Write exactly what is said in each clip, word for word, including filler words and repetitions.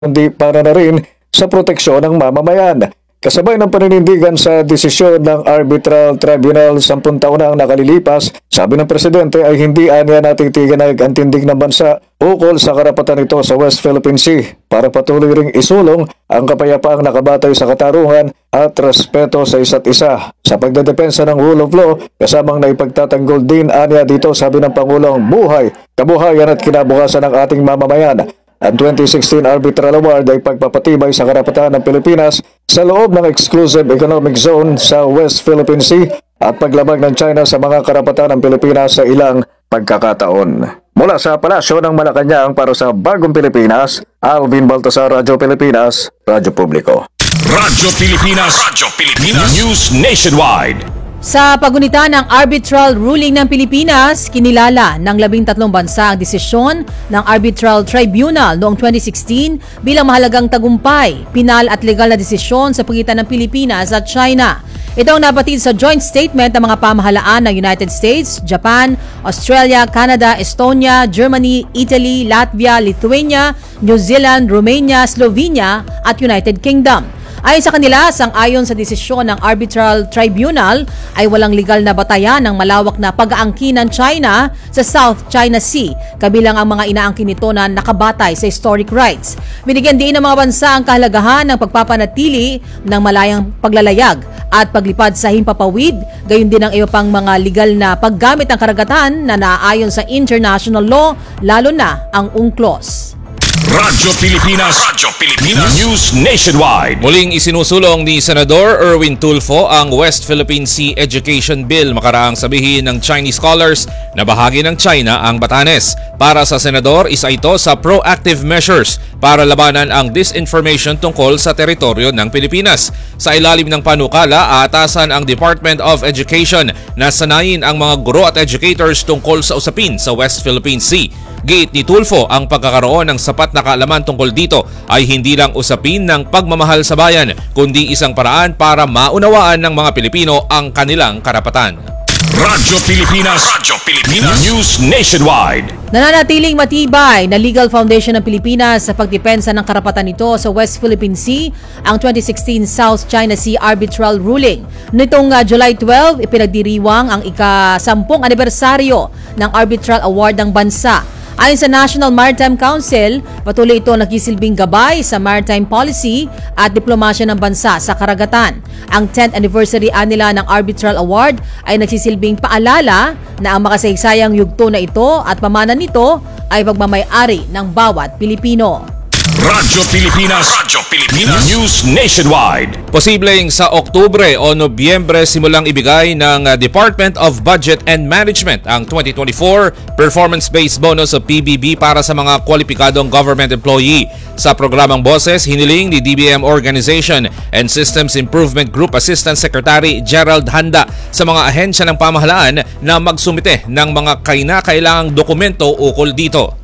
kundi para na rin sa proteksyon ng mamamayan. Kasabay ng paninindigan sa desisyon ng Arbitral Tribunal sampung taon na ang nakalilipas, sabi ng Presidente ay hindi anya natitigan ng antindig ng bansa ukol sa karapatan nito sa West Philippine Sea para patuloy ring isulong ang kapayapaang nakabatay sa katarungan at respeto sa isa't isa. Sa pagdedepensa ng rule of law, kasamang naipagtatanggol din anya dito, sabi ng Pangulong, buhay, kabuhayan at kinabukasan ng ating mamamayan. Ang twenty sixteen Arbitral Award ay pagpapatibay sa karapatan ng Pilipinas sa loob ng Exclusive Economic Zone sa West Philippine Sea at paglabag ng China sa mga karapatan ng Pilipinas sa ilang pagkakataon. Mula sa Palasyo ng Malacanang para sa Bagong Pilipinas, Alvin Baltasar, Radyo Pilipinas, Radyo Publiko. Radyo Pilipinas, Radyo Pilipinas, News Nationwide. Sa pagunita ng arbitral ruling ng Pilipinas, kinilala ng labing tatlong bansa ang desisyon ng Arbitral Tribunal noong twenty sixteen bilang mahalagang tagumpay, pinal at legal na desisyon sa pagitan ng Pilipinas at China. Ito ang nabatid sa joint statement ng mga pamahalaan ng United States, Japan, Australia, Canada, Estonia, Germany, Italy, Latvia, Lithuania, New Zealand, Romania, Slovenia at United Kingdom. Ayon sa kanila, sang-ayon sa desisyon ng Arbitral Tribunal ay walang legal na batayan ng malawak na pag-aangkin ng China sa South China Sea, kabilang ang mga inaangkin nito na nakabatay sa historic rights. Binigyan din ng mga bansa ang kahalagahan ng pagpapanatili ng malayang paglalayag at paglipad sa himpapawid, gayon din ang iba pang mga legal na paggamit ng karagatan na naaayon sa international law, lalo na ang UNCLOS. Radyo Pilipinas, Radyo Pilipinas, News Nationwide. Muling isinusulong ni Senador Erwin Tulfo ang West Philippine Sea Education Bill, makaraang sabihin ng Chinese scholars na bahagi ng China ang Batanes. Para sa Senador, isa ito sa proactive measures para labanan ang disinformation tungkol sa teritoryo ng Pilipinas. Sa ilalim ng panukala, aatasan ang Department of Education na sanayin ang mga guro at educators tungkol sa usapin sa West Philippine Sea. Giit ni Tulfo, ang pagkakaroon ng sapat na kaalaman tungkol dito ay hindi lang usapin ng pagmamahal sa bayan, kundi isang paraan para maunawaan ng mga Pilipino ang kanilang karapatan. Radyo Pilipinas, Radyo Pilipinas, News Nationwide. Nananatiling matibay na legal foundation ng Pilipinas sa pagdepensa ng karapatan nito sa West Philippine Sea ang twenty sixteen South China Sea Arbitral Ruling. Nitong uh, July twelve, ipinagdiriwang ang ika-sampung anibersaryo ng Arbitral Award ng bansa. Ayon sa National Maritime Council, patuloy ito nagsisilbing gabay sa maritime policy at diplomasya ng bansa sa karagatan. Ang tenth anniversary nila ng Arbitral Award ay nagsisilbing paalala na ang makasaysayang yugto na ito at pamana nito ay pagmamay-ari ng bawat Pilipino. Radyo Pilipinas, Radyo Pilipinas, News Nationwide. Posibleng sa Oktubre o Nobyembre simulang ibigay ng Department of Budget and Management ang twenty twenty-four Performance-Based Bonus o P B B para sa mga kwalipikadong government employee. Sa programang Boses, hiniling ni D B M Organization and Systems Improvement Group Assistant Secretary Gerald Handa sa mga ahensya ng pamahalaan na magsumite ng mga kaina-kailangang dokumento ukol dito.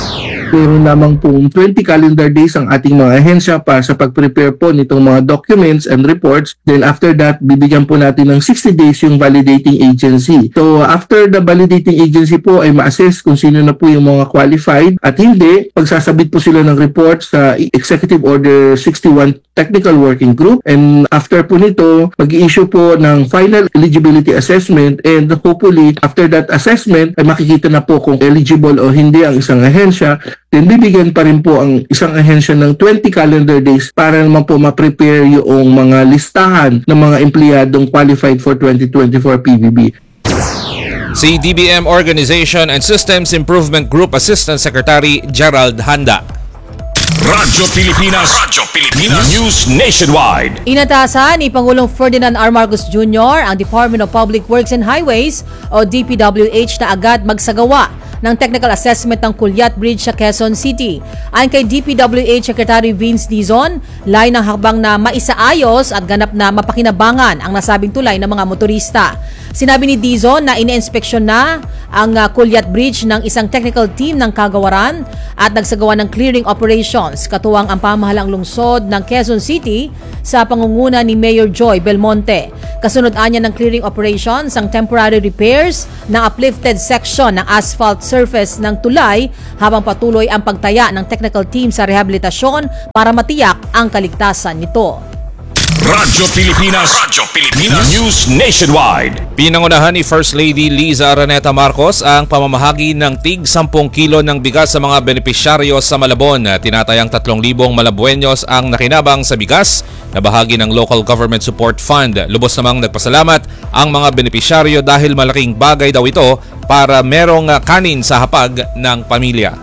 Meron lamang pong twenty calendar days ang ating mga ahensya para sa pag-prepare po nitong mga documents and reports. Then after that, bibigyan po natin ng sixty days yung validating agency. So after the validating agency po ay ma-assess kung sino na po yung mga qualified at hindi, pagsasabit po sila ng report sa Executive Order sixty-one Technical Working Group. And after po nito, mag-i-issue po ng final eligibility assessment and hopefully after that assessment ay makikita na po kung eligible o hindi ang isang ahensya. Then bibigyan pa rin po ang isang ahensya ng twenty calendar days para naman po ma-prepare yung mga listahan ng mga empleyadong qualified for twenty twenty-four P B B. Si D B M Organization and Systems Improvement Group Assistant Secretary Gerald Handa. Radyo Pilipinas, Radyo Pilipinas, News Nationwide. Inatasan ni Pangulong Ferdinand R. Marcos Junior ang Department of Public Works and Highways o D P W H na agad magsagawa ng technical assessment ng Culyat Bridge sa Quezon City. Ayon kay D P W H Secretary Vince Dizon, layo ng hakbang na maisaayos at ganap na mapakinabangan ang nasabing tulay ng mga motorista. Sinabi ni Dizon na iniinspeksyon na ang uh, Kulyat Bridge ng isang technical team ng kagawaran at nagsagawa ng clearing operations katuwang ang pamahalang lungsod ng Quezon City sa pangunguna ni Mayor Joy Belmonte. Kasunod anya ng clearing operations ang temporary repairs ng uplifted section ng asphalt surface ng tulay habang patuloy ang pagtaya ng technical team sa rehabilitasyon para matiyak ang kaligtasan nito. Radyo Pilipinas. Radyo Pilipinas. News Nationwide. Pinangunahan ni First Lady Liza Araneta Marcos ang pamamahagi ng tig sampung kilo ng bigas sa mga benepisyaryo sa Malabon. Tinatayang tatlong libong Malabueños ang nakinabang sa bigas na bahagi ng Local Government Support Fund. Lubos namang nagpasalamat ang mga benepisyaryo dahil malaking bagay daw ito para merong kanin sa hapag ng pamilya.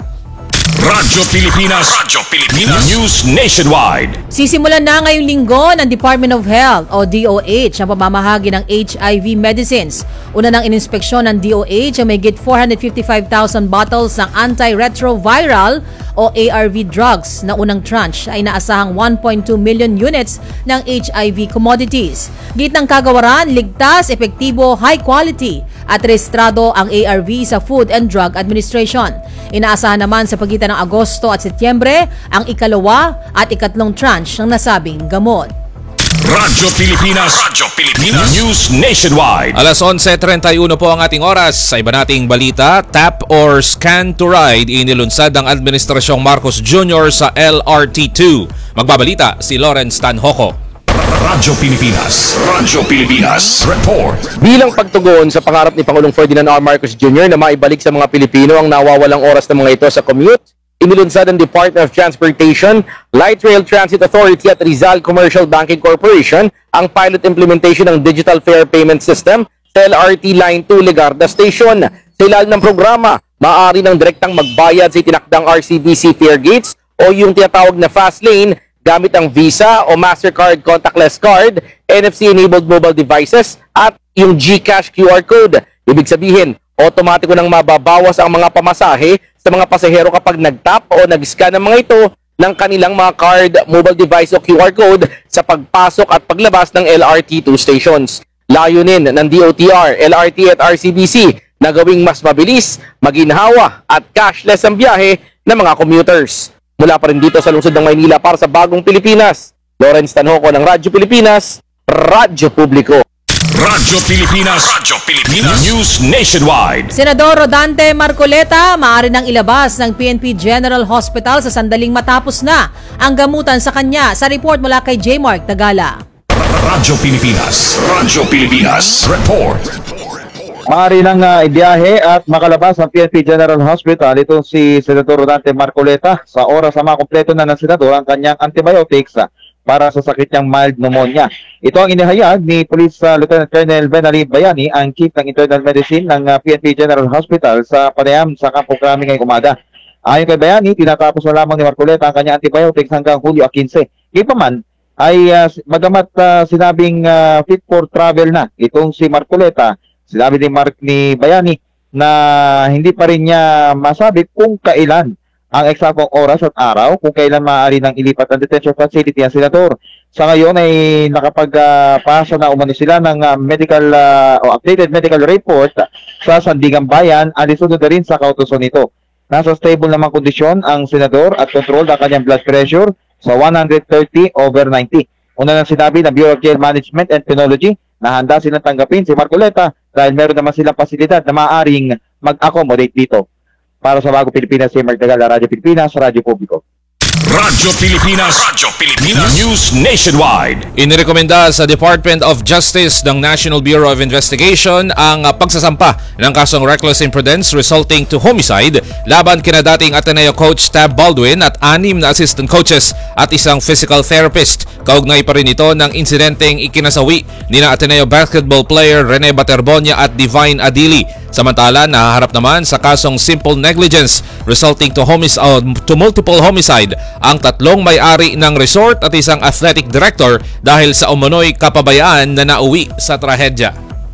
Radyo Pilipinas. Radyo Pilipinas. News Nationwide. Sisimulan na ngayong linggo ng Department of Health o D O H ang pamamahagi ng H I V medicines. Una nang ininspeksyon ng D O H ang mahigit four hundred fifty-five thousand bottles ng antiretroviral o A R V drugs na unang tranche ay naasahang one point two million units ng H I V commodities. Gitnang kagawaran, ligtas, epektibo, high quality at rehistrado ang A R V sa Food and Drug Administration. Inaasahan naman sa pagitan ng Agosto at Setyembre ang ikalawa at ikatlong tranche ng nasabing gamot. Radyo Pilipinas. Radyo Pilipinas. News Nationwide. Alas onse trenta y uno po ang ating oras. Sa iba nating balita, tap or scan to ride inilunsad ang Administrasyong Marcos Junior sa L R T two. Magbabalita si Lawrence Tanhoco. Radyo Pilipinas. Radyo Pilipinas. Report. Bilang pagtugon sa pangarap ni Pangulong Ferdinand R. Marcos Junior na maibalik sa mga Pilipino ang nawawalang oras ng mga ito sa commute, inilunsad ng Department of Transportation, Light Rail Transit Authority at Rizal Commercial Banking Corporation ang pilot implementation ng Digital Fare Payment System sa L R T Line two Legarda Station. Sa ilalim ng programa, maaari ng direktang magbayad sa itinakdang R C B C fare gates o yung tinatawag na fast lane gamit ang Visa o Mastercard contactless card, N F C-enabled mobile devices at yung GCash Q R code. Ibig sabihin, automatiko nang mababawas ang mga pamasahe sa mga pasahero kapag nag-tap o nag-scan ng mga ito ng kanilang mga card, mobile device o Q R code sa pagpasok at paglabas ng L R T two stations. Layunin ng D O T R, L R T at R C B C na gawing mas mabilis, maginhawa at cashless ang biyahe ng mga commuters. Mula pa rin dito sa lungsod ng Maynila para sa Bagong Pilipinas, Lawrence Tanhoco ng Radyo Pilipinas, Radyo Publiko. Radyo Pilipinas. Radyo Pilipinas. News Nationwide. Senador Rodante Marcoleta, maaari nang ilabas ng P N P General Hospital sa sandaling matapos na ang gamutan sa kanya. Sa report mula kay J. Mark Tagala. Radyo Pilipinas. Radyo Pilipinas. Report. Maaari nang uh, ibiyahe at makalabas ng P N P General Hospital itong si Senador Rodante Marcoleta sa oras na makumpleto na ng senador ang kanyang antibiotics uh, para sa sakit niyang mild pneumonia. Ito ang inihayag ni Police uh, Lieutenant Colonel Benali Bayani, ang Chief ng Internal Medicine ng uh, P N P General Hospital sa panayam sa Campo Crame ngayong umaga. Ayon kay Bayani, tinatapos na lamang ni Marcoleta ang kanyang antibiotics hanggang Hulyo fifteen. Ipaman ay uh, magamat uh, sinabing uh, fit for travel na itong si Marcoleta. Sinabi ni Mark ni Bayani na hindi pa rin niya masabi kung kailan ang eksaktong oras at araw kung kailan maaari nang ilipat ang detention facility ang senador. Sa ngayon ay nakapagpasa uh, na umano sila ng uh, medical uh, o updated medical report sa Sandigan Bayan at isunod na rin sa kautusan nito. Nasa stable namang kondisyon ang senador at control ang kanyang blood pressure sa one thirty over ninety. Una nang sinabi ng Bureau of Jail Management and Penology na handa silang tanggapin si Marcoleta dahil meron naman silang pasilidad na maaaring mag-accommodate dito. Para sa Bagong Pilipinas, si Mark Tagala, Radyo Pilipinas, Radyo Publiko. Radyo Pilipinas. Radyo Pilipinas. News Nationwide. Inirekomenda sa Department of Justice ng National Bureau of Investigation ang uh, pagsasampa ng kasong reckless imprudence resulting to homicide laban kina dating Ateneo coach Tab Baldwin at anim na assistant coaches at isang physical therapist. Kaugnay pa rin ito ng insidenteng ikinasawi ni na Ateneo basketball player Rene Baterbonia at Divine Adili. Samantala, nahaharap naman sa kasong simple negligence resulting to, homic- uh, to multiple homicide ang tatlong may-ari ng resort at isang athletic director dahil sa umano'y kapabayaan na nauwi sa trahedya.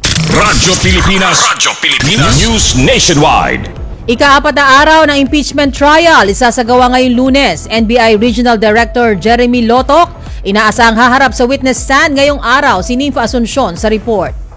Radyo Pilipinas. Radyo Pilipinas. News Nationwide. Ika-apat na araw ng impeachment trial isasagawa ngayong Lunes. N B I Regional Director Jeremy Lotok inaasahang haharap sa witness stand ngayong araw si Nympha Asuncion sa report.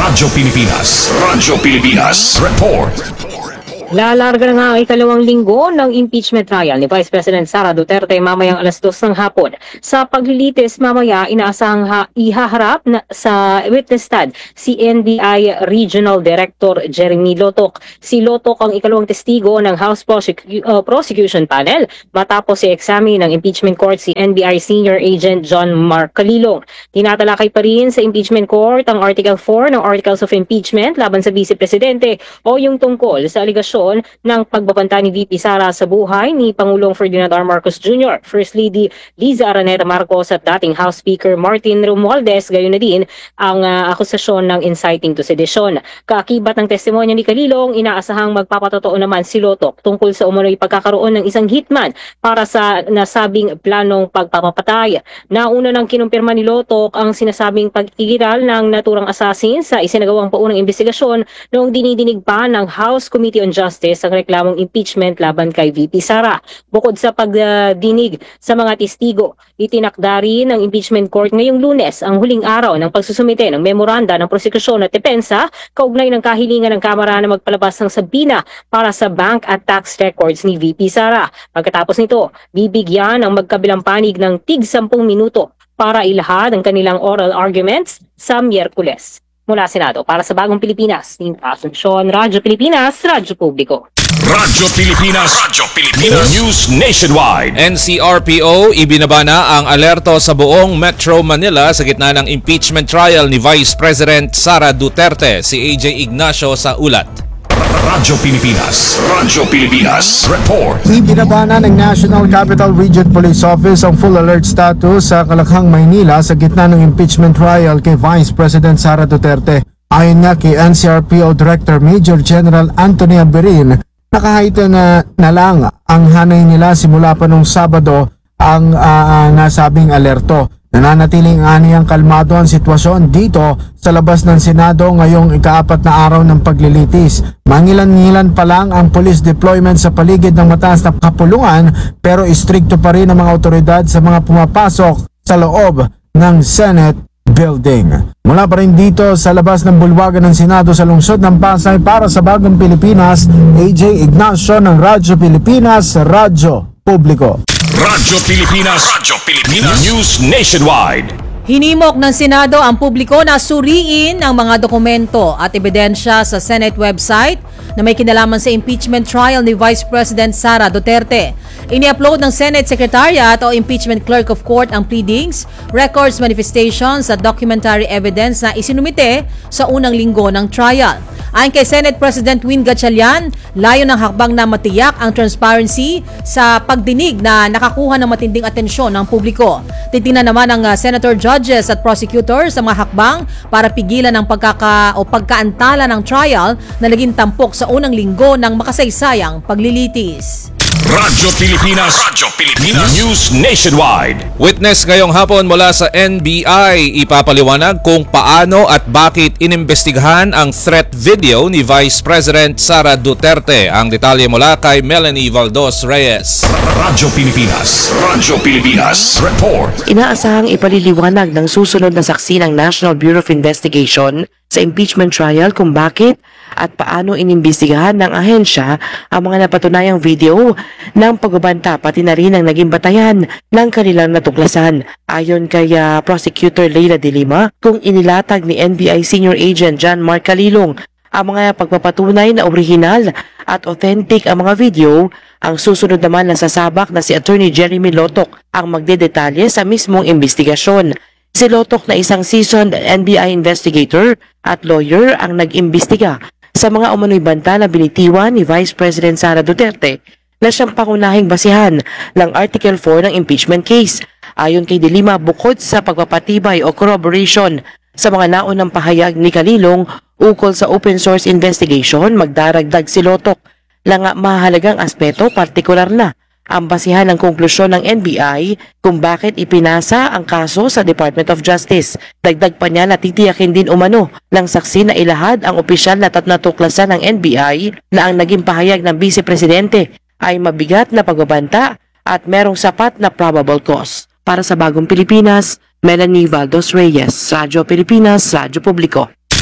Radyo Pilipinas. Radyo Pilipinas. Report. Lalarga na nga ang ikalawang linggo ng impeachment trial ni Vice President Sara Duterte mamayang alas dos ng hapon. Sa paglilitis mamaya, inaasahang ha ihaharap na sa witness stand si N B I Regional Director Jeremy Lotok. Si Lotok ang ikalawang testigo ng House Prosecu uh, Prosecution Panel matapos i-examine ng impeachment court si N B I Senior Agent John Mark Calilong. Tinatalakay pa rin sa impeachment court ang Article four ng Articles of Impeachment laban sa Vice Presidente o yung tungkol sa aligasyon ng pagbabanta ni V P Sara sa buhay ni Pangulong Ferdinand R. Marcos Junior, First Lady Liza Araneta Marcos at dating House Speaker Martin Romualdez, gayon na din ang uh, akusasyon ng inciting to sedition. Kaakibat ng testimonya ni Calilong, inaasahang magpapatotoo naman si Lotok tungkol sa umunoy pagkakaroon ng isang hitman para sa nasabing planong pagpapatay. Nauna nang kinumpirma ni Lotok ang sinasabing pag-igiral ng naturang assassin sa isinagawang paunang investigasyon noong dinidinig pa ng House Committee on Justice ang reklamong impeachment laban kay V P Sara. Bukod sa pagdinig sa mga testigo, itinakda rin ng impeachment court ngayong Lunes ang huling araw ng pagsusumite ng memoranda ng prosekusyon at depensa kaugnay ng kahilingan ng Kamara na magpalabas ng sabina para sa bank at tax records ni V P Sara. Pagkatapos nito, bibigyan ang magkabilang panig ng tig sampung minuto para ilahad ang kanilang oral arguments sa Miyerkules. Mula Senado, para sa Bagong Pilipinas, Team Asunsyon, Radyo Pilipinas, Radyo Publiko. Radyo Pilipinas. Radyo Pilipinas. News Nationwide. N C R P O ibinaba na ang alerto sa buong Metro Manila sa gitna ng impeachment trial ni Vice President Sara Duterte. Si A J Ignacio sa ulat. Radyo Pilipinas. Radyo Pilipinas. Report. Ibinaba na ng National Capital Region Police Office ang full alert status sa Kalakhang, Maynila sa gitna ng impeachment trial kay Vice President Sara Duterte. Ayon nga kay N C R P O Director Major General Anthony Aberin, nakahita na, na lang ang hanay nila simula pa nung Sabado ang uh, nasabing alerto. Nananatiling aniyang kalmado ang sitwasyon dito sa labas ng Senado ngayong ikaapat na araw ng paglilitis. Mangilan-ngilan pa lang ang police deployment sa paligid ng mataas na kapulungan pero istrikto pa rin ang mga otoridad sa mga pumapasok sa loob ng Senate building. Mula pa rin dito sa labas ng bulwagan ng Senado sa lungsod ng Pasay para sa Bagong Pilipinas, A J Ignacio ng Radyo Pilipinas, Radyo Publiko. Radyo Pilipinas. Radyo Pilipinas. News Nationwide. Hinimok ng Senado ang publiko na suriin ang mga dokumento at ebidensya sa Senate website na may kinalaman sa impeachment trial ni Vice President Sara Duterte. Ini-upload ng Senate Secretariat o Impeachment Clerk of Court ang pleadings, records, manifestations at documentary evidence na isinumite sa unang linggo ng trial. Ayon kay Senate President Win Gatchalian, layo ng hakbang na matiyak ang transparency sa pagdinig na nakakuha ng matinding atensyon ng publiko. Titingnan naman ng uh, senator judges at prosecutors sa mga hakbang para pigilan ang pagkaka o pagkaantala ng trial na naging tampok sa unang linggo ng makasaysayang paglilitis. Radyo Pilipinas. Radyo Pilipinas. News Nationwide. Witness ngayong hapon mula sa N B I ipapaliwanag kung paano at bakit inimbestigahan ang threat video ni Vice President Sara Duterte. Ang detalye mula kay Melanie Valdos Reyes. Radyo Pilipinas. Radyo Pilipinas. Report. Inaasahang ipaliliwanag ng susunod na saksi ng National Bureau of Investigation sa impeachment trial kung bakit at paano inimbestigahan ng ahensya ang mga napatunayang video ng pagbabanta pati na rin ang naging batayan ng kanilang natuklasan. Ayon kay uh, Prosecutor Leila De Lima, kung inilatag ni N B I Senior Agent John Mark Calilong ang mga pagpapatunay na original at authentic ang mga video, ang susunod naman na sasabak na si Attorney Jeremy Lotok ang magdedetalye sa mismong investigasyon. Si Lotok na isang seasoned N B I investigator at lawyer ang nag-imbestiga sa mga umano'y banta na binitiwan ni Vice President Sara Duterte na siyang pangunahing basihan ng Article four ng impeachment case. Ayon kay De Lima, bukod sa pagpapatibay o corroboration sa mga naunang pahayag ni Calilong ukol sa open source investigation, magdaragdag si Lotok lang mahalagang aspeto, partikular na ang basihan ng konklusyon ng N B I kung bakit ipinasa ang kaso sa Department of Justice. Dagdag pa niya na titiyakin din umano ng saksi na ilahad ang opisyal na natuklasan ng N B I na ang naging pahayag ng Vice Presidente ay mabigat na pagbabanta at merong sapat na probable cause. Para sa Bagong Pilipinas, Melanie Valdos Reyes, Radyo Pilipinas, Radyo Publiko.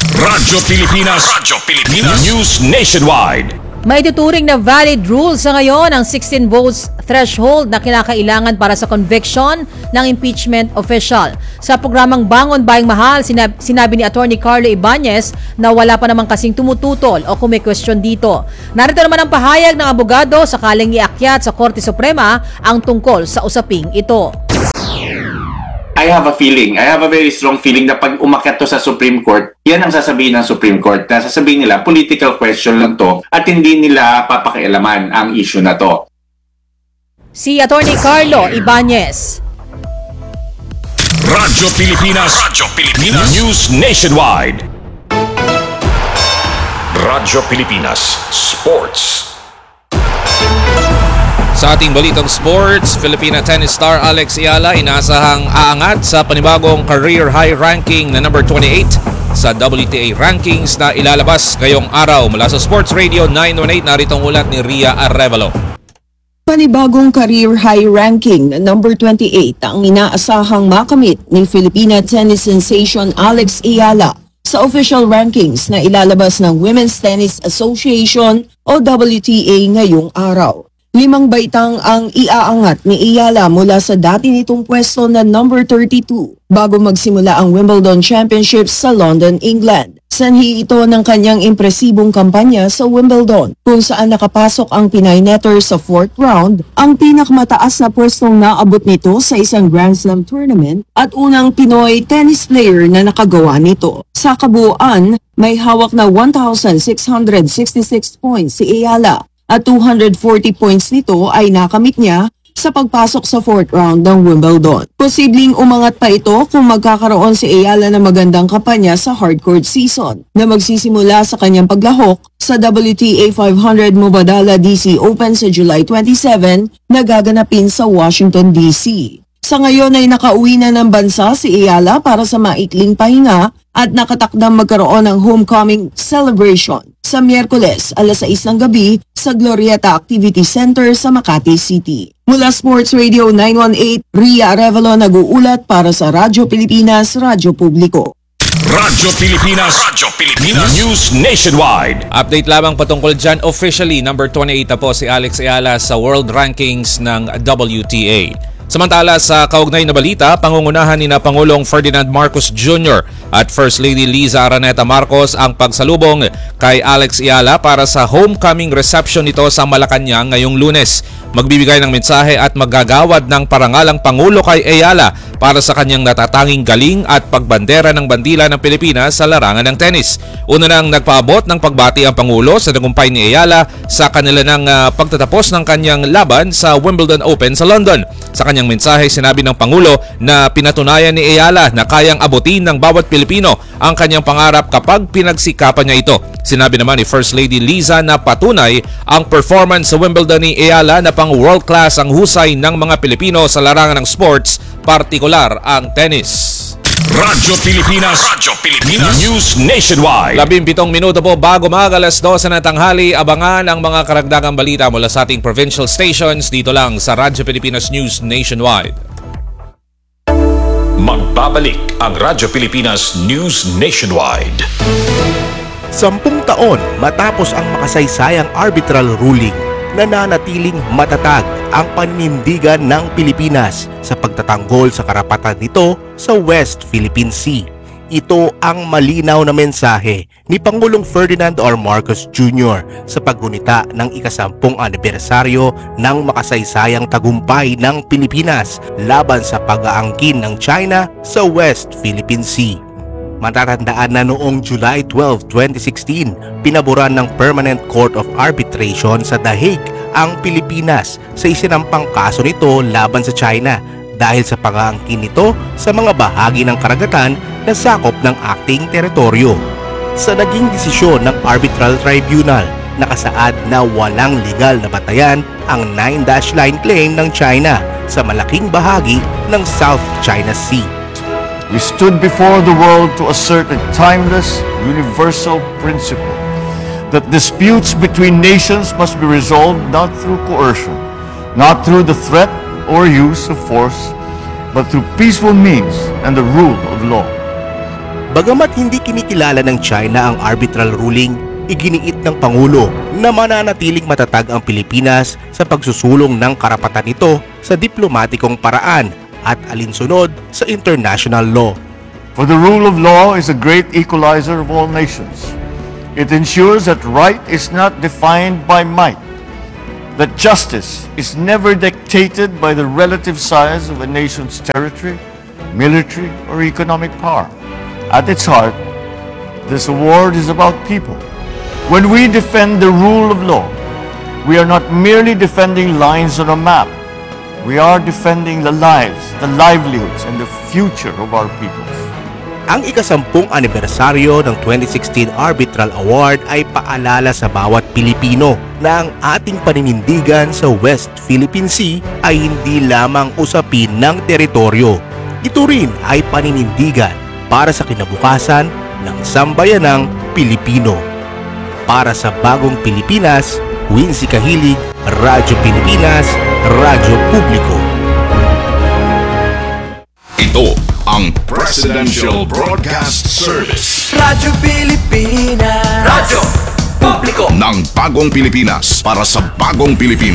Radyo Pilipinas. Radyo Pilipinas. News Nationwide. May tuturing na valid rule sa ngayon ang sixteen votes threshold na kinakailangan para sa conviction ng impeachment official. Sa programang Bangon Bayang Mahal, sinab- sinabi ni Attorney Carlo Ibanez na wala pa namang kasing tumututol o kumikwestiyon dito. Narito naman ang pahayag ng abogado sakaling iakyat sa Korte Suprema ang tungkol sa usaping ito. I have a feeling, I have a very strong feeling na pag umakyat to sa Supreme Court, yan ang sasabihin ng Supreme Court. Na sasabihin nila, political question lang to at hindi nila papakialaman ang issue na to. Si Attorney Carlo Ibanez. Radyo Pilipinas. Radyo Pilipinas. News Nationwide. Radyo Pilipinas. Sports. Sa ating balitang sports, Filipina tennis star Alex Eala inaasahang aangat sa panibagong career high ranking na number twenty-eight sa W T A rankings na ilalabas ngayong araw. Mula sa Sports Radio nine one eight, narito ang ulat ni Ria Arevalo. Panibagong career high ranking na number twenty-eight ang inaasahang makamit ni Filipina tennis sensation Alex Eala sa official rankings na ilalabas ng Women's Tennis Association o W T A ngayong araw. Limang baitang ang iaangat ni Eala mula sa dati nitong pwesto na number thirty-two bago magsimula ang Wimbledon Championships sa London, England. Sanhi ito ng kanyang impresibong kampanya sa Wimbledon kung saan nakapasok ang Pinay netter sa fourth round, ang pinakamataas na pwestong naabot nito sa isang Grand Slam tournament at unang Pinoy tennis player na nakagawa nito. Sa kabuuan, may hawak na one thousand six hundred sixty-six points si Eala. At two hundred forty points nito ay nakamit niya sa pagpasok sa fourth round ng Wimbledon. Posibleng umangat pa ito kung magkakaroon si Eala ng magandang kampanya sa hardcourt season na magsisimula sa kanyang paglahok sa W T A five hundred Mubadala D C Open sa July twenty-seven na gaganapin sa Washington D C. Sa ngayon ay nakauwi na ng bansa si Eala para sa maikling pahinga at nakatakdang magkaroon ng homecoming celebration sa Miyerkules alas sais ng gabi sa Glorieta Activity Center sa Makati City. Mula Sports Radio nine one eight, Ria Arevalo nag-uulat para sa Radyo Pilipinas, Radyo Publiko. Radyo Pilipinas. Radyo Pilipinas. News Nationwide. Update lamang patungkol dyan, officially number twenty-eight na po si Alex Eala sa world rankings ng W T A. Samantala sa kaugnay na balita, pangungunahan ni na Pangulong Ferdinand Marcos Junior at First Lady Liza Araneta Marcos ang pagsalubong kay Alex Eala para sa homecoming reception nito sa Malacanang ngayong Lunes. Magbibigay ng mensahe at maggagawad ng parangalang Pangulo kay Eala para sa kanyang natatanging galing at pagbandera ng bandila ng Pilipinas sa larangan ng tennis. Una nang nagpaabot ng pagbati ang Pangulo sa tagumpay ni Eala sa kanila ng uh, pagtatapos ng kanyang laban sa Wimbledon Open sa London. Sa kanyang mensahe, sinabi ng Pangulo na pinatunayan ni Eala na kayang abutin ng bawat Pilipino ang kanyang pangarap kapag pinagsikapan niya ito. Sinabi naman ni First Lady Liza na patunay ang performance sa Wimbledon ni Eala na pang world class ang husay ng mga Pilipino sa larangan ng sports, partikular ang tennis. Radyo Pilipinas. Radyo Pilipinas. News Nationwide. Labing pitong minuto po bago mag alas dose na tanghali, abangan ang mga karagdagang balita mula sa ating provincial stations dito lang sa Radyo Pilipinas News Nationwide. Magbabalik ang Radyo Pilipinas News Nationwide. Sampung taon matapos ang makasaysayang arbitral ruling, nananatiling matatag ang paninindigan ng Pilipinas sa pagtatanggol sa karapatan nito sa West Philippine Sea. Ito ang malinaw na mensahe ni Pangulong Ferdinand R. Marcos Junior sa paggunita ng ikasampung anibersaryo ng makasaysayang tagumpay ng Pilipinas laban sa pag-aangkin ng China sa West Philippine Sea. Matatandaan na noong July twelfth, twenty sixteen, pinaboran ng Permanent Court of Arbitration sa The Hague ang Pilipinas sa isinampang kaso nito laban sa China dahil sa pag-aangkin nito sa mga bahagi ng karagatan na sakop ng ating teritoryo. Sa naging desisyon ng Arbitral Tribunal, nakasaad na walang legal na batayan ang nine dash line claim ng China sa malaking bahagi ng South China Sea. We stood before the world to assert a timeless, universal principle that disputes between nations must be resolved not through coercion, not through the threat or use of force, but through peaceful means and the rule of law. Bagamat hindi kinikilala ng China ang arbitral ruling, iginiit ng Pangulo na mananatiling matatag ang Pilipinas sa pagsusulong ng karapatan nito sa diplomatikong paraan at alinsunod sa international law. For the rule of law is a great equalizer of all nations. It ensures that right is not defined by might, that justice is never dictated by the relative size of a nation's territory, military, or economic power. At its heart, this award is about people. When we defend the rule of law, we are not merely defending lines on a map. We are defending the lives, the livelihoods, and the future of our peoples. Ang ikasampung anibersaryo ng twenty sixteen Arbitral Award ay paalala sa bawat Pilipino na ang ating paninindigan sa West Philippine Sea ay hindi lamang usapin ng teritoryo. Ito rin ay paninindigan para sa kinabukasan ng sambayanang Pilipino. Para sa bagong Pilipinas, Wincy Kahilig, Radyo Pilipinas, Radyo Publiko. Ito ang Presidential Broadcast Service. Radyo Pilipinas. Radyo Publiko. Ng bagong Pilipinas para sa bagong Pilipino.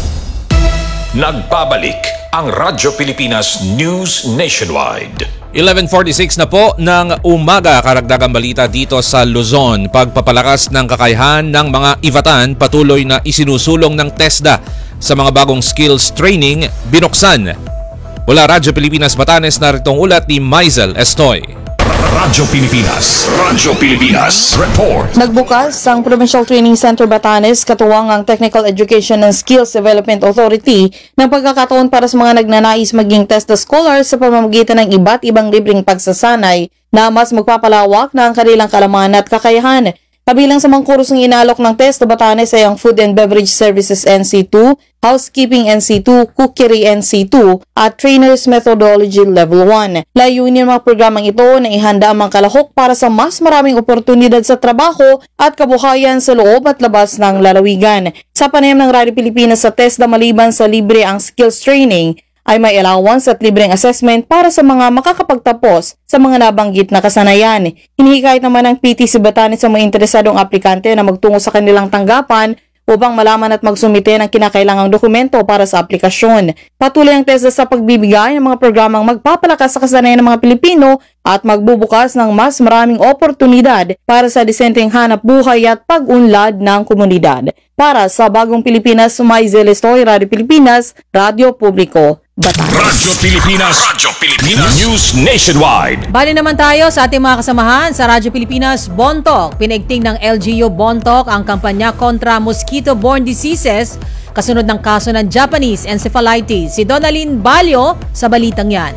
Nagbabalik ang Radyo Pilipinas News Nationwide. eleven forty-six na po ng umaga, karagdagang balita dito sa Luzon. Pagpapalakas ng kakayahan ng mga Ivatan patuloy na isinusulong ng TESDA sa mga bagong skills training binuksan. Mula Radyo Pilipinas Batanes, naritong ulat ni Maisel Estoy. Radyo Pilipinas, Radyo Pilipinas, report. Nagbukas ang Provincial Training Center Batanes katuwang ang Technical Education and Skills Development Authority ng pagkakataon para sa mga nagnanais maging TESDA scholars sa pamamagitan ng iba't ibang libreng pagsasanay na mas magpapalawak na ang kanilang kalaman at kakayahan. Kabilang sa mga kurusong inalok ng TESDA Batanes ay ang Food and Beverage Services N C two, Housekeeping N C two, Cookery N C two at Trainers Methodology Level one. Layunin ng mga programang ito na ihanda ang mga kalahok para sa mas maraming oportunidad sa trabaho at kabuhayan sa loob at labas ng lalawigan. Sa panayam ng Radyo Pilipinas sa TESDA, maliban sa libre ang skills training, ay may allowance at libreng assessment para sa mga makakapagtapos sa mga nabanggit na kasanayan. Hinihikayat naman ng P T C Batanes sa mga interesadong aplikante na magtungo sa kanilang tanggapan upang malaman at magsumite ng kinakailangang dokumento para sa aplikasyon. Patuloy ang TESDA sa pagbibigay ng mga programang magpapalakas sa kasanayan ng mga Pilipino at magbubukas ng mas maraming oportunidad para sa disenteng hanap buhay at pag-unlad ng komunidad. Para sa bagong Pilipinas, Maisel Estoy, Radyo Pilipinas, Radyo Publiko. Radyo Pilipinas, Radyo Pilipinas, News Nationwide. Bali naman tayo sa ating mga kasamahan sa Radyo Pilipinas. Bontok, pinaigting ng L G U Bontok ang kampanya kontra mosquito-borne diseases kasunod ng kaso ng Japanese encephalitis. Si Donalyn Balyo sa balitang yan.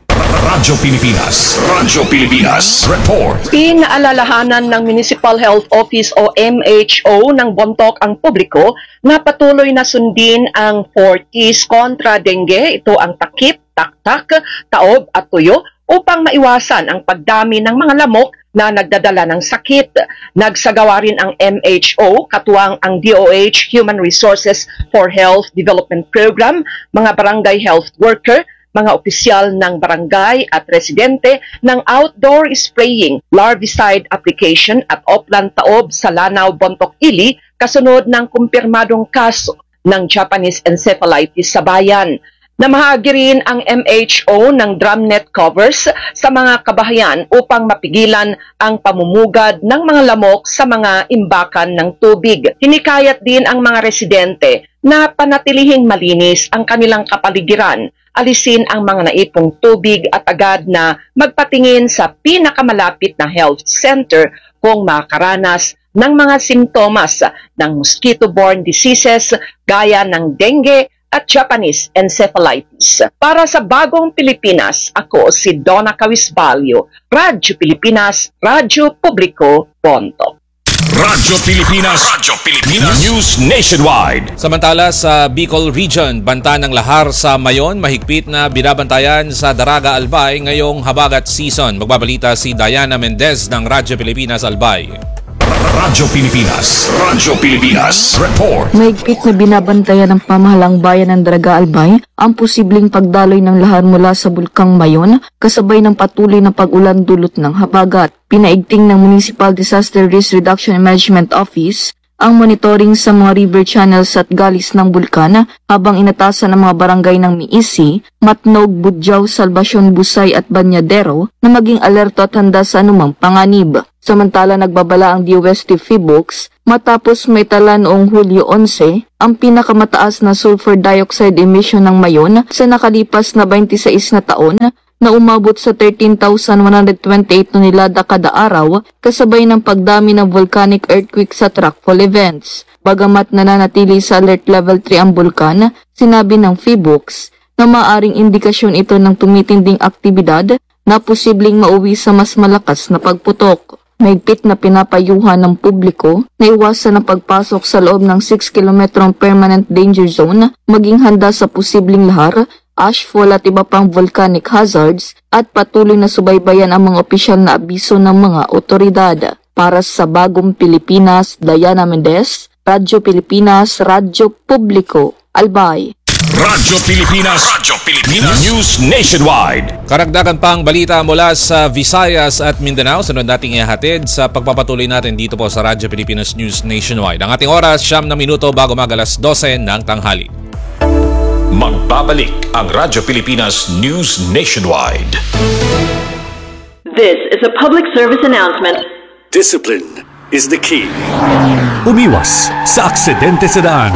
Radyo Pilipinas, Radyo Pilipinas, report. Pinaalalahanan ng Municipal Health Office o M H O ng Bontok ang publiko na patuloy na sundin ang four T's kontra dengue. Ito ang takip, taktak, taob at tuyo upang maiwasan ang pagdami ng mga lamok na nagdadala ng sakit. Nagsagawa rin ang M H O, katuwang ang D O H Human Resources for Health Development Program, mga barangay health worker, mga opisyal ng barangay at residente ng outdoor spraying, larvicide application at oplan taob sa Lanao, Bontok, Ili kasunod ng kumpirmadong kaso ng Japanese encephalitis sa bayan. Namahagi rin ang M H O ng drumnet covers sa mga kabahayan upang mapigilan ang pamumugad ng mga lamok sa mga imbakan ng tubig. Hinikayat din ang mga residente na panatilihing malinis ang kanilang kapaligiran, alisin ang mga naipong tubig at agad na magpatingin sa pinakamalapit na health center kung makaranas ng mga simptomas ng mosquito-borne diseases gaya ng dengue at Japanese encephalitis. Para sa bagong Pilipinas, ako si Donna Cawisbalyo, Radyo Pilipinas, Radyo Publiko, Bontok. Radyo Pilipinas, Radyo Pilipinas, News Nationwide. Samantala sa Bicol Region, banta ng lahar sa Mayon, mahigpit na binabantayan sa Daraga, Albay ngayong habagat season. Magbabalita si Diana Mendez ng Radyo Pilipinas, Albay. Radyo Pilipinas. Radyo Pilipinas. Report. Mahigpit na binabantayan ng pamahalang bayan ng Daraga Albay ang posibleng pagdaloy ng lahar mula sa Bulkang Mayon kasabay ng patuloy na pag-ulan dulot ng habagat. Pinaigting ng Municipal Disaster Risk Reduction and Management Office ang monitoring sa mga river channels at galis ng bulkan habang inatasan ng mga barangay ng Miisi, Matnog, Budyaw, Salvacion, Busay at Banyadero na maging alerto at handa sa anumang panganib. Samantala nagbabala ang D O S T Phibox matapos may tala noong Hulyo eleven ang pinakamataas na sulfur dioxide emission ng Mayon sa nakalipas na twenty-six na taon na umabot sa thirteen thousand one hundred twenty-eight tonelada kada araw kasabay ng pagdami ng volcanic earthquake sa trackfall events. Bagamat nananatili sa alert level three ang bulkan, sinabi ng Phibox na maaring indikasyon ito ng tumitinding aktibidad na posibleng mauwi sa mas malakas na pagputok. Mahigpit na pinapayuhan ng publiko na iwasan ang pagpasok sa loob ng six kilometrong permanent danger zone, maging handa sa posibleng lahar, ashfall at iba pang volcanic hazards at patuloy na subaybayan ang mga opisyal na abiso ng mga otoridad. Para sa Bagong Pilipinas, Diana Mendez, Radyo Pilipinas, Radyo Publiko, Albay. Radyo Pilipinas. Radyo Pilipinas. News Nationwide. Karagdagan pang balita mula sa Visayas at Mindanao. Sunod nating ihatid sa pagpapatuloy natin dito po sa Radyo Pilipinas News Nationwide. Ang ating oras, siyam na minuto bago mag alas dose ng tanghali. Magbabalik ang Radyo Pilipinas News Nationwide. This is a public service announcement. Discipline is the key. Umiwas sa aksidente sa daan.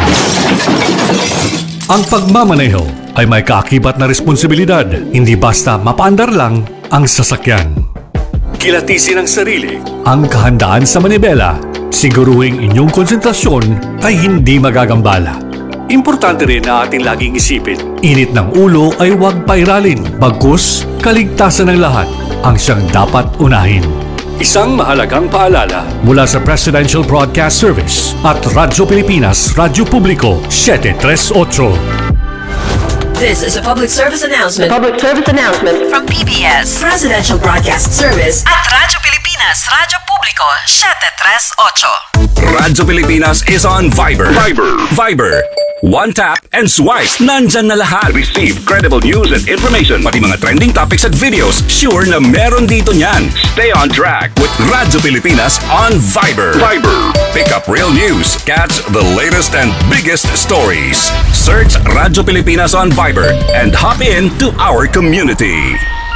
Ang pagmamaneho ay may kaakibat na responsibilidad, hindi basta mapaandar lang ang sasakyan. Kilatisin ang sarili, ang kahandaan sa manibela, siguruhing inyong konsentrasyon ay hindi magagambala. Importante rin na ating laging isipin, init ng ulo ay huwag pairalin, bagkus kaligtasan ng lahat ang siyang dapat unahin. Isang mahalagang paalala mula sa Presidential Broadcast Service at Radyo Pilipinas, Radyo Publiko, seven thirty-eight. This is a public service announcement. Public service announcement From P B S Presidential Broadcast Service at Radyo Pilipinas, Radyo Publiko, seven thirty-eight. Radyo Pilipinas is on Viber. Viber. Viber. One tap and swipe. Nandyan na lahat. Receive credible news and information. Pati mga trending topics at videos. Sure na meron dito niyan. Stay on track with Radyo Pilipinas on Viber. Viber. Pick up real news. Catch the latest and biggest stories. Search Radyo Pilipinas on Viber and hop in to our community.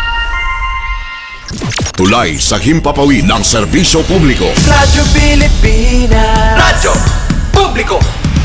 Tulay sa himpapawid ng serbisyo publiko. Radyo Pilipinas. Radyo Publiko.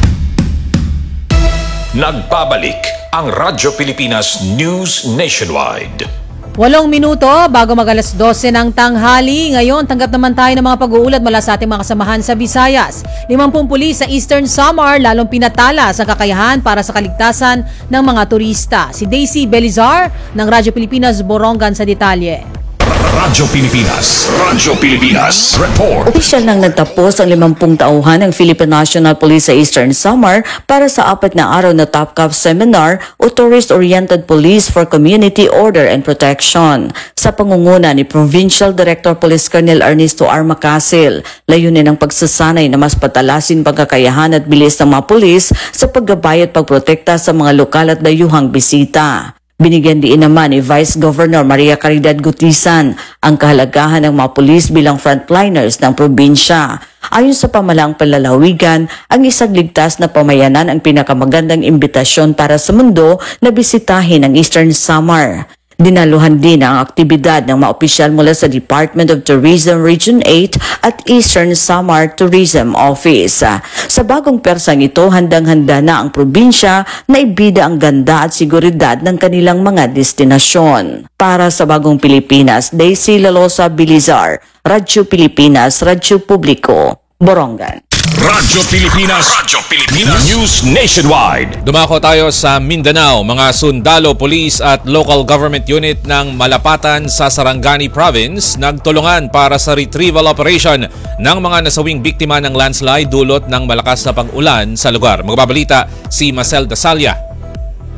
Nagbabalik ang Radyo Pilipinas News Nationwide. Walong minuto bago mag alas dose ng tanghali. Ngayon, tanggap naman tayo ng mga pag-uulat mula sa ating mga kasamahan sa Visayas. Limampung pulis sa Eastern Samar lalong pinatala sa kakayahan para sa kaligtasan ng mga turista. Si Daisy Belizar ng Radyo Pilipinas Borongan sa detalye. Radyo Pilipinas. Radyo Pilipinas. Report. Opisyal nang nagtapos ang limampung tauhan ng Philippine National Police sa Eastern Samar para sa apat na araw na Top Cop Seminar o Tourist-Oriented Police for Community Order and Protection. Sa pangunguna ni Provincial Director Police Colonel Ernesto R. Macasil, layunin ang pagsasanay na mas patalasin pagkakayahan at bilis ng mga pulis sa paggabay at pagprotekta sa mga lokal at dayuhang bisita. Binigyan din naman ni Vice Governor Maria Caridad Gutisan ang kahalagahan ng mga pulis bilang frontliners ng probinsya. Ayon sa pamalaang panlalawigan, ang isang ligtas na pamayanan ang pinakamagandang imbitasyon para sa mundo na bisitahin ang Eastern Samar. Dinaluhan din ang aktibidad ng mga opisyal mula sa Department of Tourism Region eight at Eastern Samar Tourism Office. Sa bagong persang ito, handang-handa na ang probinsya na ibida ang ganda at seguridad ng kanilang mga destinasyon. Para sa Bagong Pilipinas, Daisy Lalosa Belizar, Radyo Pilipinas, Radyo Publiko, Borongan. Radyo Pilipinas. Radyo Pilipinas. News Nationwide. Dumako tayo sa Mindanao. Mga sundalo, police at local government unit ng Malapatan sa Sarangani Province nagtulungan para sa retrieval operation ng mga nasawing biktima ng landslide dulot ng malakas na pag-ulan sa lugar. Magbabalita si Marcel Dasalia.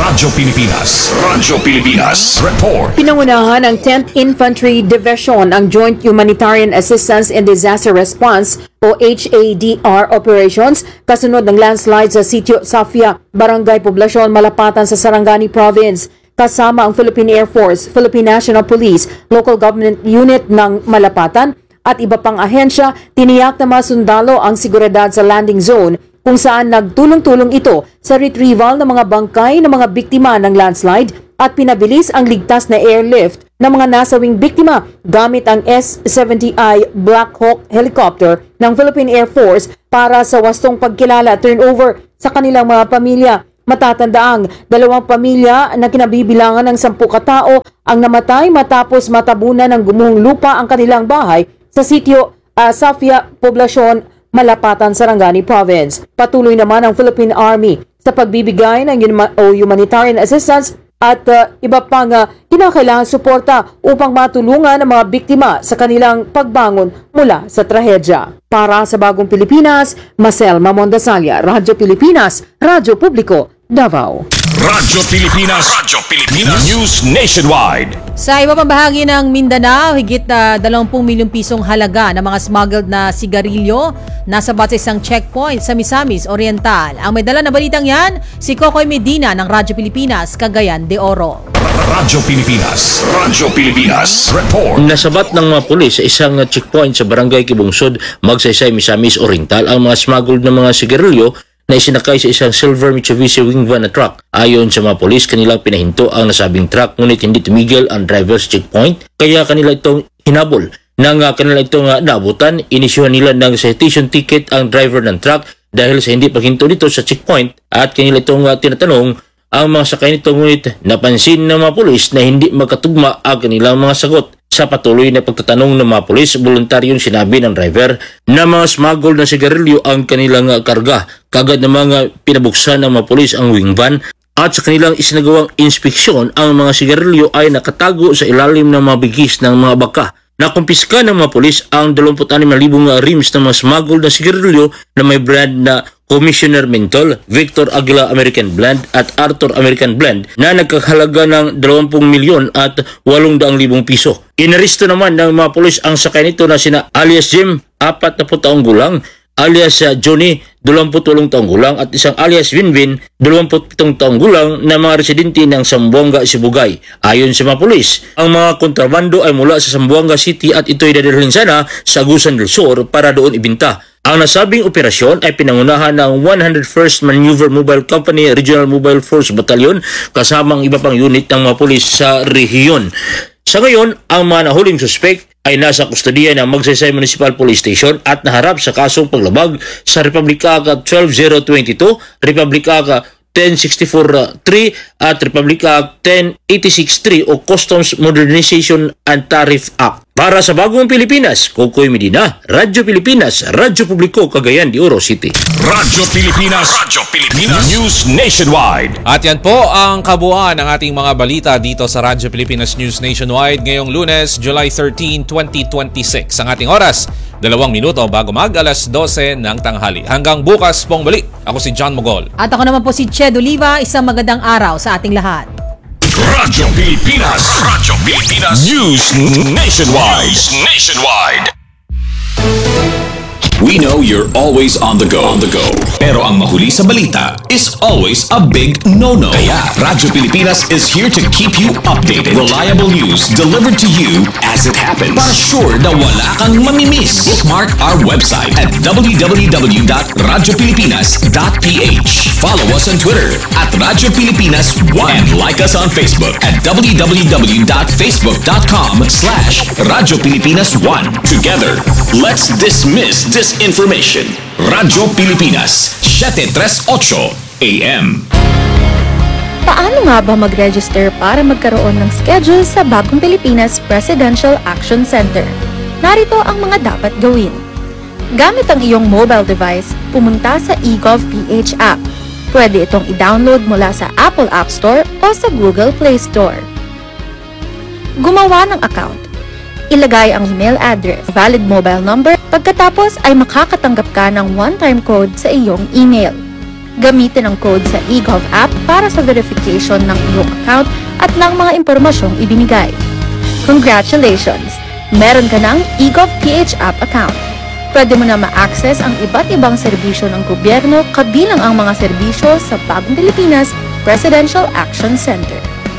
Radyo Pilipinas. Radyo Pilipinas. Report. Pinangunahan ng tenth Infantry Division ang Joint Humanitarian Assistance and Disaster Response o H A D R operations kasunod ng landslide sa Sitio Safia, Barangay Poblacion, Malapatan sa Sarangani Province. Kasama ang Philippine Air Force, Philippine National Police, Local Government Unit ng Malapatan at iba pang ahensya, tiniyak na mga sundalo ang seguridad sa landing zone kung saan nagtulong-tulong ito sa retrieval ng mga bangkay ng mga biktima ng landslide at pinabilis ang ligtas na airlift ng mga nasawing biktima gamit ang S seventy I Black Hawk helicopter ng Philippine Air Force para sa wastong pagkilala at turnover sa kanilang mga pamilya. Matatandaang dalawang pamilya na kinabibilangan ng sampu katao ang namatay matapos matabunan ng gumuhong lupa ang kanilang bahay sa Sitio uh, Safia, Poblacion, Malapatan, Sarangani Province. Patuloy naman ang Philippine Army sa pagbibigay ng huma- o humanitarian assistance at uh, iba pang uh, kinakailangan suporta upang matulungan ang mga biktima sa kanilang pagbangon mula sa trahedya. Para sa Bagong Pilipinas, Marcel Mamondasalia, Radyo Pilipinas, Radyo Publiko, Davao. Radyo Pilipinas. Radyo Pilipinas. News Nationwide. Sa iba pang bahagi ng Mindanao, higit na dalawang milyong pisong halaga ng mga smuggled na sigarilyo nasa sa isang checkpoint sa Misamis Oriental. Ang may dala na balitang yan, si Kokoy Medina ng Radyo Pilipinas, Cagayan de Oro. Radyo Pilipinas. Radyo Pilipinas. Report. Nasabat ng mga pulis sa isang checkpoint sa Barangay Kibungsod, Magsaysay, Misamis Oriental ang mga smuggled na mga sigarilyo na isinakay sa isang silver Mitsubishi wing van na truck. Ayon sa mga polis, kanilang pinahinto ang nasabing truck ngunit hindi tumigil ang driver sa checkpoint kaya kanila itong hinabol. Nang uh, kanila itong uh, naabutan, inisyuhan nila ng citation ticket ang driver ng truck dahil sa hindi paghinto nito sa checkpoint at kanila itong uh, tinatanong ang mga sakay nito ngunit napansin ng mga polis na hindi magkatugma ang kanilang mga sagot. Sa patuloy na pagtatanong ng mga polis, voluntaryong sinabi ng driver na mga smuggled na sigarilyo ang kanilang karga. Kagad na mga pinabuksan ng mga polis ang wing van at sa kanilang isinagawang inspeksyon, ang mga sigarilyo ay nakatago sa ilalim ng mga bigis ng mga baka. Nakumpiska ng mga polis ang dalawampu't anim na libong rims ng mga smuggled na sigarilyo na may brand na Commissioner Mentol, Victor Aguila American Blend at Arthur American Blend na nagkakahalaga ng dalawampu milyon at walong daang libong piso. Inaresto naman ng mga pulis ang sakay nito na sina alias Jim, apat na taong gulang, alias Johnny, dalawampu't walong taong gulang at isang alias Vinvin, dalawampu't pitong taong gulang na mga residente ng Zamboanga, Sibugay. Ayon sa mga pulis, ang mga kontrabando ay mula sa Zamboanga City at ito'y dadalhin sana sa Agusan del Sur para doon ibinta. Ang nasabing operasyon ay pinangunahan ng one hundred first Maneuver Mobile Company Regional Mobile Force Battalion kasama ang iba pang unit ng mga pulis sa rehiyon. Sa ngayon, ang mga nahuling suspect ay nasa kustodiya ng Magsaysay Municipal Police Station at naharap sa kasong paglabag sa Republic Act twelve oh twenty-two, Republic Act ten sixty-four three at Republic Act ten eighty-six three o Customs Modernization and Tariff Act. Para sa Bagong Pilipinas, Kokoy Medina, Radyo Pilipinas, Radyo Publiko, Cagayan de Oro City. Radyo Pilipinas. Radyo Pilipinas. News Nationwide. At yan po ang kabuuan ng ating mga balita dito sa Radyo Pilipinas News Nationwide ngayong Lunes, July thirteenth, twenty twenty-six. Ang ating oras, dalawang minuto bago mag alas dose ng tanghali. Hanggang bukas pong balik. Ako si John Mogol. At ako naman po si Ched Oliva. Isang magandang araw sa ating lahat. Radyo Pilipinas. Radyo Pilipinas. News Nationwide. News Nationwide. We know you're always on the go. On the go. Pero ang mahuli sa balita is always a big no-no. Kaya Radyo Pilipinas is here to keep you updated. Reliable news delivered to you as it happens. Para sure na wala kang mamimiss. Bookmark our website at w w w dot radyo pilipinas dot p h. Follow us on Twitter at Radyo Pilipinas one and like us on Facebook at w w w dot facebook dot com slash Radyo Pilipinas one. Together, let's dismiss this information. Radyo Pilipinas, seven thirty-eight A M. Paano nga ba mag-register para magkaroon ng schedule sa Bagong Pilipinas Presidential Action Center? Narito ang mga dapat gawin. Gamit ang iyong mobile device, pumunta sa eGovPH app. Pwede itong i-download mula sa Apple App Store o sa Google Play Store. Gumawa ng account. Ilagay ang email address, valid mobile number, pagkatapos ay makakatanggap ka ng one-time code sa iyong email. Gamitin ang code sa eGov app para sa verification ng iyong account at ng mga impormasyong ibinigay. Congratulations! Meron ka ng eGov P H app account. Pwede mo na ma-access ang iba't ibang serbisyo ng gobyerno kabilang ang mga serbisyo sa Bagong Pilipinas Presidential Action Center.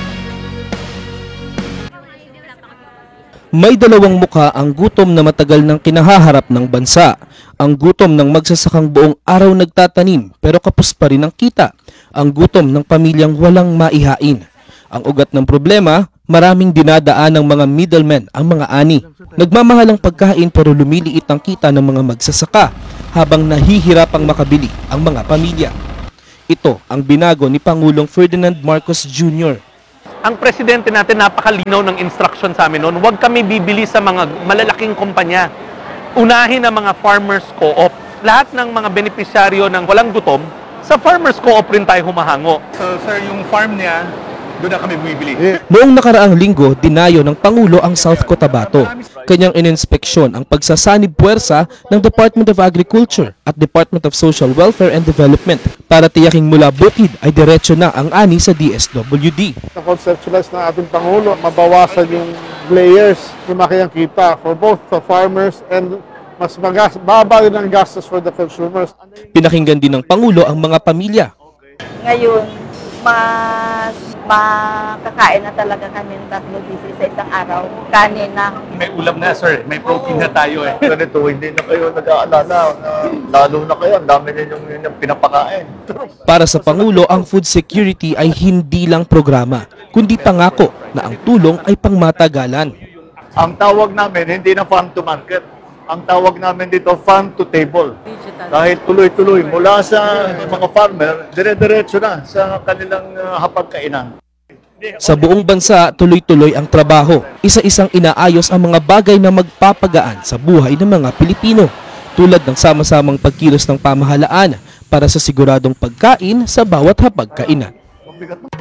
May dalawang mukha ang gutom na matagal nang kinahaharap ng bansa. Ang gutom ng magsasakang buong araw nagtatanim pero kapos pa rin ang kita. Ang gutom ng pamilyang walang maihain. Ang ugat ng problema, maraming dinadaan ng mga middlemen ang mga ani. Nagmamahal ang pagkain pero lumiliit ang kita ng mga magsasaka habang nahihirapang makabili ang mga pamilya. Ito ang binago ni Pangulong Ferdinand Marcos Junior Ang presidente natin napakalinaw ng instruction sa amin noon, huwag kami bibili sa mga malalaking kumpanya. Unahin ang mga farmers co-op. Lahat ng mga benepisyaryo ng walang gutom, sa farmers co-op rin tayo humahango. So sir, yung farm niya, doon na kami bumibili. Noong nakaraang linggo, dinayo ng Pangulo ang South Cotabato. Kanyang ininspeksyon ang pagsasanib puwersa ng Department of Agriculture at Department of Social Welfare and Development para tiyaking mula bukid ay diretso na ang ani sa D S W D. Na-conceptualize na ating Pangulo, mabawasan yung layers, lumaki ang kita for both the farmers and mas magas, baba rin ang gastos for the consumers. Pinakinggan din ng Pangulo ang mga pamilya. Ngayon, mas makakain na talaga kami ng tatlo dishes sa isang araw. Kanin na. May ulam na sir, may protein na tayo eh. Ganito, hindi na kayo nag-aalala. Uh, lalo na kayo, ang dami na yung, yung pinapakain. Para sa Pangulo, ang food security ay hindi lang programa, kundi pangako na ang tulong ay pangmatagalan. Ang tawag namin, hindi na farm to market. Ang tawag namin dito, farm to table. Dahil tuloy-tuloy, mula sa mga farmer, dire-diretso na sa kanilang uh, hapagkainan. Sa buong bansa, tuloy-tuloy ang trabaho. Isa-isang inaayos ang mga bagay na magpapagaan sa buhay ng mga Pilipino, tulad ng sama-samang pagkilos ng pamahalaan para sa siguradong pagkain sa bawat hapagkainan.